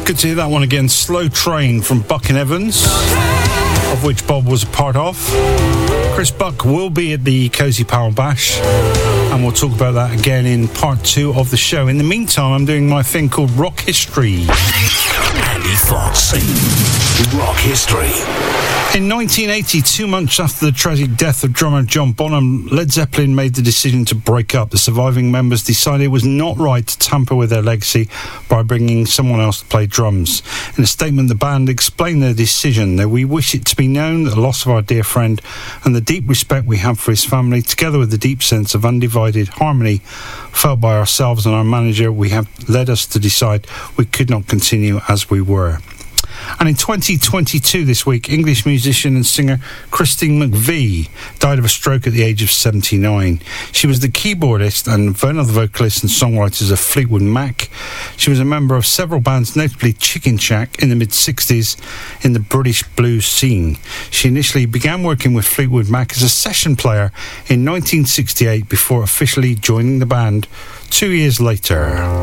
Good to hear that one again. Slow Train from Buck and Evans, of which Bob was a part of. Chris Buck will be at the Cozy Powell Bash, and we'll talk about that again in part 2 of the show. In the meantime, I'm doing my thing called Rock History. Andy Fox, Rock History. In 1980, 2 months after the tragic death of drummer John Bonham, Led Zeppelin made the decision to break up. The surviving members decided it was not right to tamper with their legacy by bringing someone else to play drums. In a statement, the band explained their decision that we wish it to be known that the loss of our dear friend and the deep respect we have for his family, together with the deep sense of undivided harmony felt by ourselves and our manager, we have led us to decide we could not continue as we were. And in 2022 this week, English musician and singer Christine McVie died of a stroke at the age of 79. She was the keyboardist and one of the vocalists and songwriters of Fleetwood Mac. She was a member of several bands, notably Chicken Shack in the mid-60s in the British blues scene. She initially began working with Fleetwood Mac as a session player in 1968 before officially joining the band 2 years later.